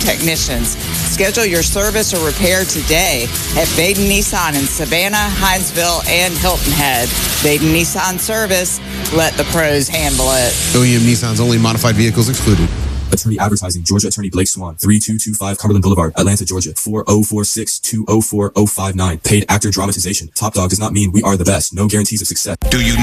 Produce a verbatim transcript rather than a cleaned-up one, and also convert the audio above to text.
technicians. Schedule your service or repair today at Baden Nissan in Savannah, Hinesville, and Hilton Head. Baden Nissan Service. Let the pros handle it. O E M Nissan's only modified vehicles excluded. Attorney Advertising, Georgia Attorney Blake Swan, three two two five Cumberland Boulevard, Atlanta, Georgia, four oh four six, two oh four oh five nine. Paid actor dramatization. Top Dog does not mean we are the best. No guarantees of success. Do you